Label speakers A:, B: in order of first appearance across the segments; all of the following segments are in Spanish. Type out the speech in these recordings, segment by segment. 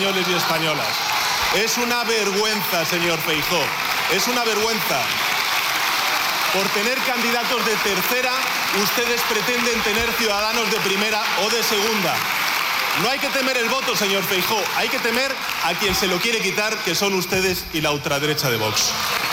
A: españoles y españolas. Es una vergüenza, señor Feijóo, es una vergüenza. Por tener candidatos de tercera, ustedes pretenden tener ciudadanos de primera o de segunda. No hay que temer el voto, señor Feijóo, hay que temer a quien se lo quiere quitar, que son ustedes y la ultraderecha de Vox.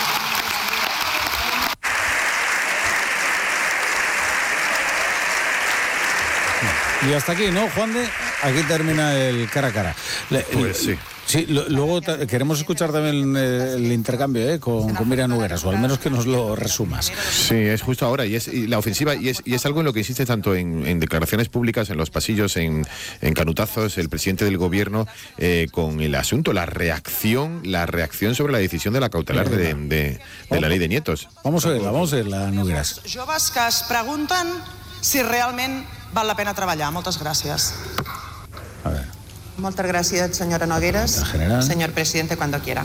B: Y hasta aquí, ¿no, Juan de? Aquí termina el cara a cara.
C: Pues sí.
B: Sí, luego queremos escuchar también el intercambio con Miriam Nogueras, o al menos que nos lo resumas.
C: Sí, es justo ahora, y la ofensiva, y es algo en lo que insiste tanto en declaraciones públicas, en los pasillos, en canutazos, el presidente del gobierno, con el asunto, la reacción sobre la decisión de la cautelar de la ley de nietos.
B: Vamos a verla, Nogueras.
D: Joves que es pregunten si realment val la pena treballar. Moltes gràcies.
B: A ver.
D: Moltes gràcies, senyora Nogueras. Señor presidente, cuando quiera.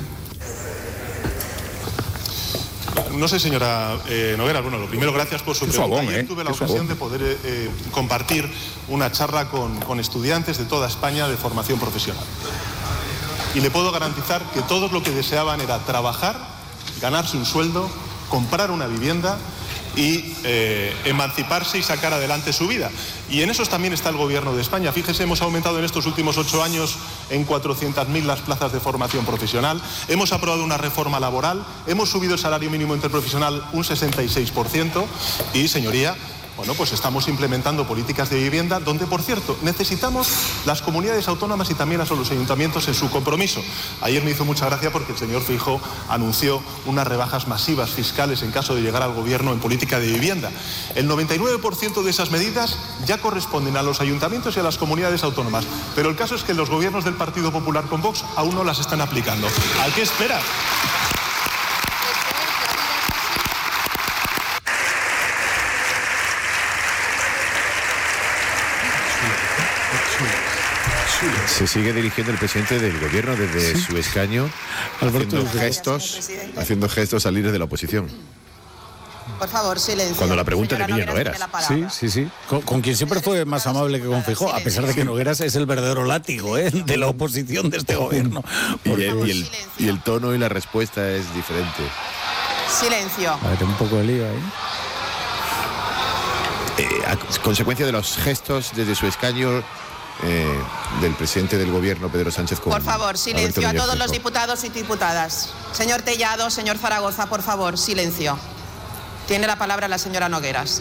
A: No sé, señora Nogueras, bueno, lo primero, gracias por su pregunta. Ayer tuve la ocasión de poder compartir una charla con estudiantes de toda España de formación profesional. Y le puedo garantizar que todos lo que deseaban era trabajar, ganarse un sueldo, comprar una vivienda y emanciparse y sacar adelante su vida. Y en eso también está el gobierno de España. Fíjese, hemos aumentado en estos últimos 8 años en 400.000 las plazas de formación profesional, hemos aprobado una reforma laboral, hemos subido el salario mínimo interprofesional un 66% y, señoría, bueno, pues estamos implementando políticas de vivienda donde, por cierto, necesitamos las comunidades autónomas y también a los ayuntamientos en su compromiso. Ayer me hizo mucha gracia porque el señor Feijóo anunció unas rebajas masivas fiscales en caso de llegar al gobierno en política de vivienda. El 99% de esas medidas ya corresponden a los ayuntamientos y a las comunidades autónomas. Pero el caso es que los gobiernos del Partido Popular con Vox aún no las están aplicando. ¿A qué esperar?
C: Se sigue dirigiendo el presidente del gobierno desde su escaño, haciendo gestos a líderes de la oposición.
D: Por favor, silencio.
C: Cuando la pregunta de Miriam Nogueras.
B: Sí. Con quien siempre fue más amable que con Feijóo, a pesar de que Nogueras es el verdadero látigo de la oposición de este gobierno.
C: Y el tono y la respuesta es diferente.
D: Silencio.
B: A ver, tengo un poco de lío ahí.
C: A consecuencia de los gestos desde su escaño del presidente del gobierno, Pedro Sánchez.
D: Por favor, silencio a todos los diputados y diputadas. Señor Tellado, señor Zaragoza, por favor, silencio. Tiene la palabra la señora Nogueras.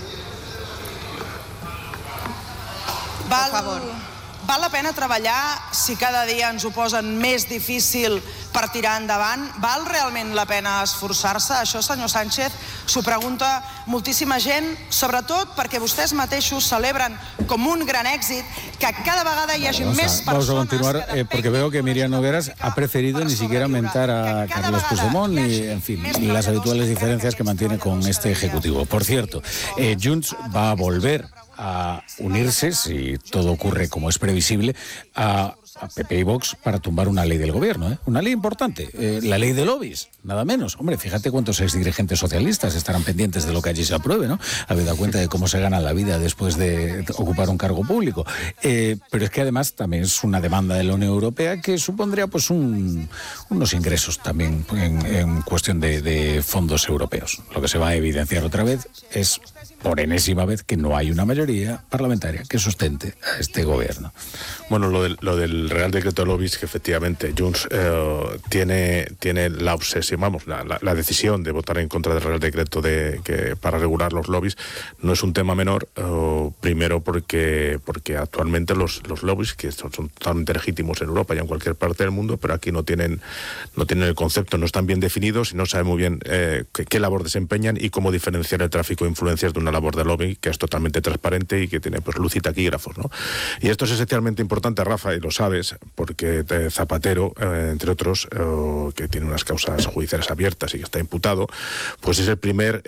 D: Por favor. Val la pena treballar si cada dia ens ho posen més difícil per tirar endavant? Val realment la pena esforçar-se? Això, senyor Sánchez, s'ho pregunta moltíssima gent, sobretot perquè vostès mateixos celebren com un gran èxit que cada vegada hi hagi més persones...
B: Vamos a continuar, porque veo que Miriam Nogueras ha preferido ni siquiera mentar a Carles Puigdemont y, en fin, las habituales diferencias que mantiene con este ejecutivo. Por cierto, Junts va a volver a unirse, si todo ocurre como es previsible, a PP y Vox para tumbar una ley del gobierno, una ley importante, la ley de lobbies, nada menos. Hombre, fíjate cuántos exdirigentes socialistas estarán pendientes de lo que allí se apruebe, ¿no? Habida cuenta de cómo se gana la vida después de ocupar un cargo público. Pero es que además también es una demanda de la Unión Europea que supondría pues unos ingresos también en cuestión de fondos europeos. Lo que se va a evidenciar otra vez es, por enésima vez, que no hay una mayoría parlamentaria que sustente a este gobierno.
E: Bueno, lo del Real Decreto de Lobbies, que efectivamente Junts tiene la obsesión, la decisión de votar en contra del Real Decreto para regular los lobbies, no es un tema menor, primero porque actualmente los lobbies, que son totalmente legítimos en Europa y en cualquier parte del mundo, pero aquí no tienen el concepto, no están bien definidos y no saben muy bien qué labor desempeñan y cómo diferenciar el tráfico de influencias de una labor de lobby que es totalmente transparente y que tiene pues luz y taquígrafos, ¿no? Y esto es esencialmente importante, Rafa, y lo sabes, porque Zapatero, entre otros, que tiene unas causas judiciales abiertas y que está imputado, pues es el primer,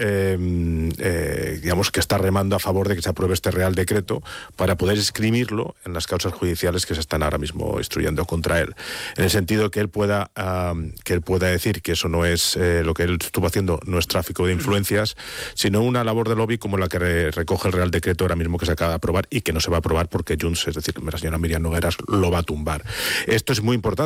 E: digamos, que está remando a favor de que se apruebe este Real Decreto para poder escrimirlo en las causas judiciales que se están ahora mismo instruyendo contra él. En el sentido que él pueda decir que eso no es, lo que él estuvo haciendo no es tráfico de influencias, sino una labor de lobby como la que recoge el Real Decreto ahora mismo que se acaba de aprobar y que no se va a aprobar porque Junts, es decir, la señora Miriam Nogueras, lo va a tumbar. Esto es muy importante.